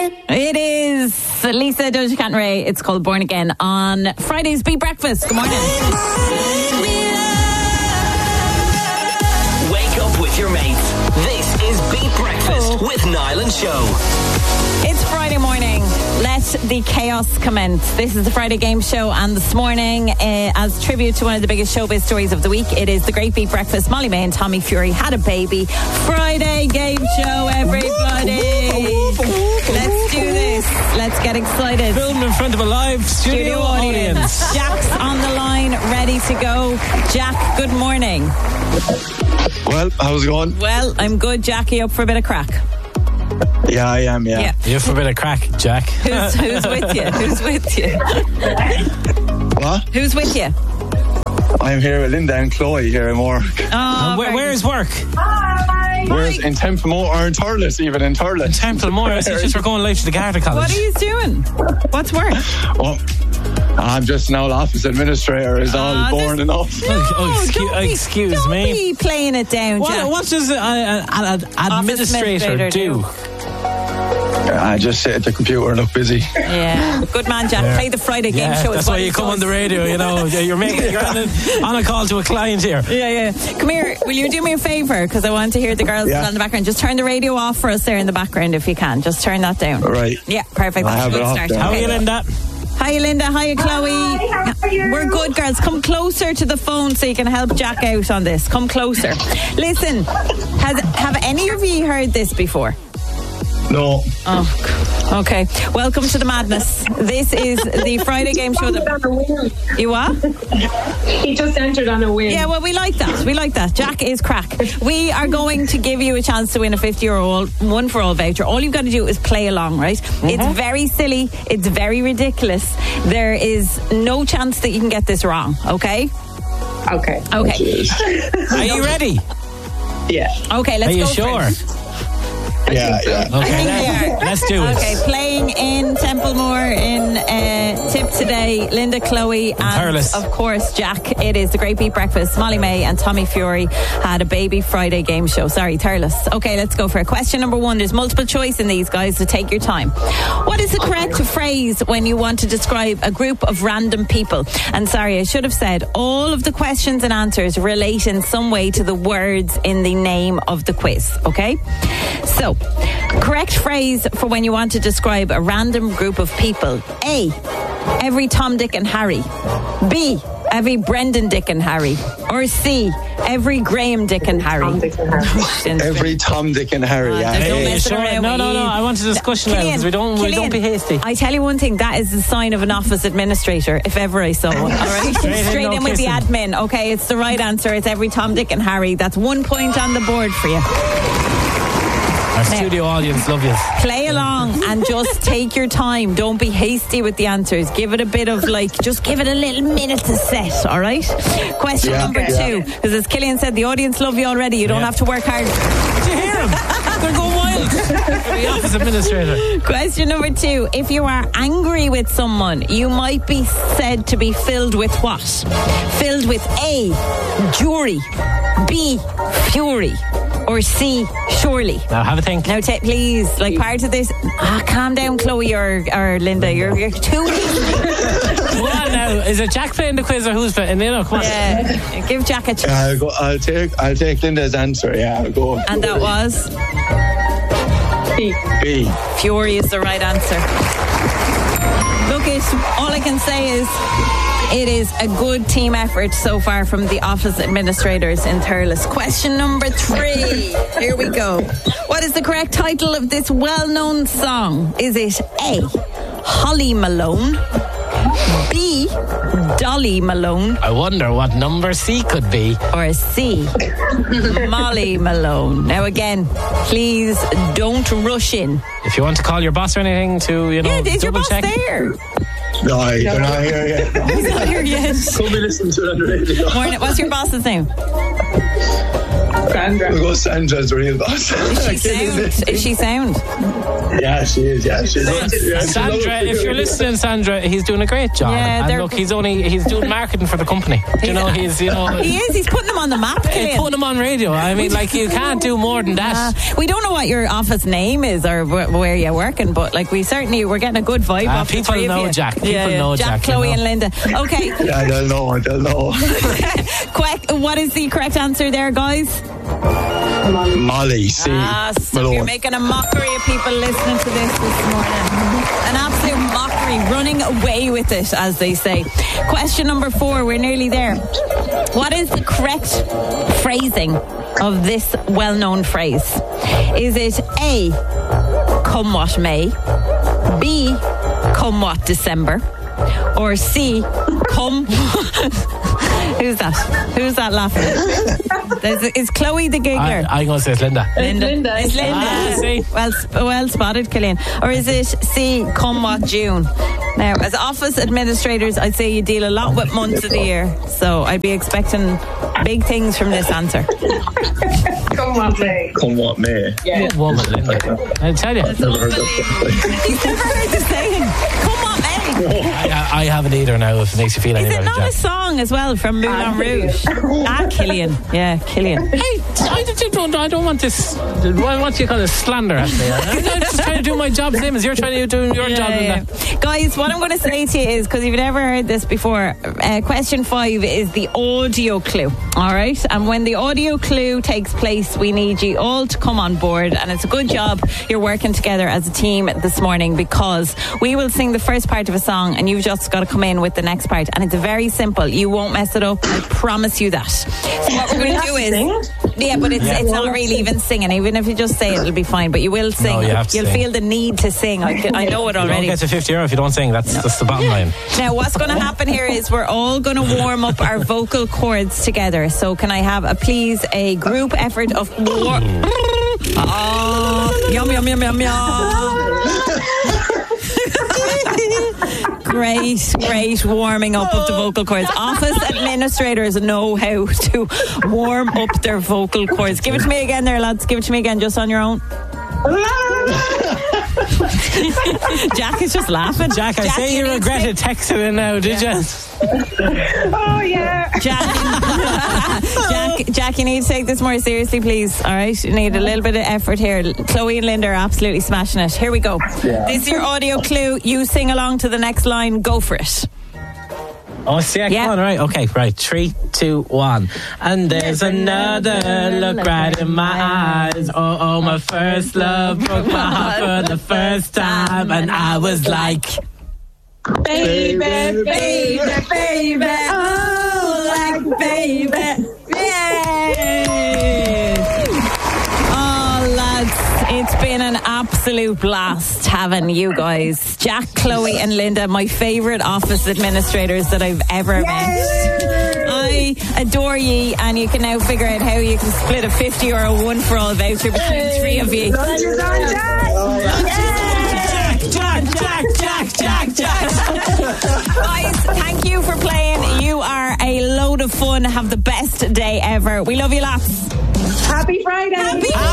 It is Lisa Doja Cat and Ray. It's called Born Again on Friday's Beat Breakfast. Good morning. Wake up with your mates. This is Beat Breakfast with Niall and Show. It's Friday morning. Let the chaos commence. This is the Friday Game Show, and this morning, as tribute to one of the biggest showbiz stories of the week, it is the Great Beat Breakfast. Molly May and Tommy Fury had a baby. Friday Game Show, everybody. Let's do this. Let's get excited. Filmed in front of a live studio audience. Jack's on the line, ready to go. Jack, good morning. Well, how's it going? Well, I'm good. Jack, you up for a bit of crack? Yeah, I am, yeah. You're for a bit of crack, Jack. Who's with you? Who's with you? What? Who's with you? I'm here with Linda and Chloe here in work. Oh, where is work? We're in Templemore, or in Turles, even in Turles. Templemore. It's just we're going live to the Garda College. What are you doing? What's work? Well, I'm just an old office administrator, is all boring enough. Excuse me. Don't be playing it down, Jack. What does an administrator do? I just sit at the computer and look busy. Yeah, good man, Jack. Play the Friday Game Show. That's why you come on the radio. You know, you're on a call to a client here. Yeah. Come here. Will you do me a favour? Because I want to hear the girls in the background. Just turn the radio off for us there in the background if you can. Just turn that down. Right. Yeah, perfect. I have it off there. How are you, Linda? Hiya, Linda. Hiya, Chloe. Hi, how are you? We're good, girls. Come closer to the phone so you can help Jack out on this. Come closer. Listen, have any of you heard this before? No. Oh, okay. Welcome to the madness. This is the Friday Game Show. You what? He just entered on a win. Yeah, well, we like that. Jack is crack. We are going to give you a chance to win a €50 one for all voucher. All you've got to do is play along, right? It's very silly. It's very ridiculous. There is no chance that you can get this wrong, okay? Okay. Are you ready? Yeah. Okay, let's go. Are you sure? Yeah. Okay, let's do it. Okay, playing in Templemore in Tip today, Linda, Chloe, and Turles. of course Jack. It is the Great Beat Breakfast. Molly May and Tommy Fury had a baby. Friday Game Show. Sorry, Turles. Okay, let's go for it. Question number 1. There's multiple choice in these, guys, so take your time. What is the correct phrase when you want to describe a group of random people? And sorry, I should have said all of the questions and answers relate in some way to the words in the name of the quiz. Okay? So, correct phrase for when you want to describe a random group of people. A, every Tom, Dick and Harry. B, every Brendan, Dick and Harry. Or C, every Graham, Dick and Harry. Tom, Dick and Harry. Every Tom, Dick and Harry, yeah. Don't mess Sure. around No. with you. I want a discussion now because we don't be hasty. I tell you one thing, that is the sign of an office administrator, if ever I saw one. All right, straight in with the admin. Okay, it's the right answer. It's every Tom, Dick and Harry. That's 1 point on the board for you. Our studio audience love you. Play along and just take your time. Don't be hasty with the answers. Give it a bit of just give it a little minute to set, all right? Question number 2, because as Killian said, the audience love you already. You don't have to work hard. Did you hear them? They're going wild. The office administrator. Question number 2, if you are angry with someone, you might be said to be filled with what? Filled with A, jury, B, fury, or C, surely. Now have a think. Now, please, part of this. Calm down, Chloe or Linda. You're too. Come on now. Is it Jack playing the quiz or who's playing? Come on. Yeah, give Jack a chance. I'll take Linda's answer. Yeah, I'll go. And that was B. Fury is the right answer. Look, all I can say is it is a good team effort so far from the office administrators in Turles. Question number 3. Here we go. What is the correct title of this well-known song? Is it A, Holly Malone, B, Dolly Malone, I wonder what number C could be. or C, Molly Malone? Now again, please don't rush in. If you want to call your boss or anything to, Is your double boss check. there? No, they're not here yet. He's not here yet. Could be listening to it on the radio. Morning. What's your boss's name? Sandra. We'll go Sandra's the real boss. Is she sound? Yeah, she is. Yeah, she's Sandra, if you're listening, Sandra, he's doing a great job. Yeah, and look, he's doing marketing for the company. He is. He's putting them on the map. He's putting them on radio. I mean, like, you can't do more than that. We don't know what your office name is or where you're working, but like we're getting a good vibe off the people three know of you. Jack. People know Jack. Chloe and Linda. Okay. Yeah, they'll know. What is the correct answer there, guys? Molly, see. So you're making a mockery of people listening to this morning. An absolute mockery, running away with it, as they say. Question number 4, we're nearly there. What is the correct phrasing of this well-known phrase? Is it A, come what may, B, come what December, or C, come... Who's that laughing? Is Chloe the giggler? I'm going to say it's Linda. It's Linda. See? Well spotted, Killian. Or is it C, come what June? Now, as office administrators, I'd say you deal a lot with months of the year, so I'd be expecting big things from this answer. Come what may. Come what may. Yeah. Good woman, Linda. I tell you. He's never heard the saying. Come what may. I haven't either now, if it makes you feel any Is it better, not Jack. a song as well from Moulin Rouge? Killian. Yeah, Killian. Hey, I don't want this. What do you call it? Slander at me. I'm just trying to do my job, same as you're trying to do your job. Yeah. Guys, what I'm going to say to you is, because you've never heard this before, question 5 is the audio clue. All right? And when the audio clue takes place, we need you all to come on board. And it's a good job you're working together as a team this morning, because we will sing the first part of a song and you've just got to come in with the next part. And it's very simple. You won't mess it up. I promise you that. So what we're going to do is... Yeah, but it's not really even singing. Even if you just say it, it'll be fine. But you will sing. No, you have to You'll sing. feel the need to sing. I know it already. You don't get to €50 if you don't sing. That's the bottom line. Now, what's going to happen here is we're all going to warm up our vocal cords together. So can I have a group effort of yum yum yum yum yum. Great warming up of the vocal cords. Office administrators know how to warm up their vocal cords. Give it to me again there, lads. Give it to me again, just on your own. Jack is just laughing. Jack, I say you regretted texting in now, did you? Oh, yeah. Jack, you need to take this more seriously, please. All right? You need a little bit of effort here. Chloe and Linda are absolutely smashing it. Here we go. Yeah. This is your audio clue. You sing along to the next line. Go for it. Oh, see, come on, right? Okay, right. 3, 2, 1. And there's another look right in my eyes. Oh, my first love broke my heart for the first time. And I was like... Baby, baby, baby. Oh, like baby. Yay! Oh, lads, it's been an absolute blast having you guys. Jack, Chloe and Linda, my favourite office administrators that I've ever met. I adore ye, and you can now figure out how you can split a €50 or a 1 for all voucher between 3 of you. Jack. Guys, thank you for playing. You are a load of fun. Have the best day ever. We love you lots. Happy Friday.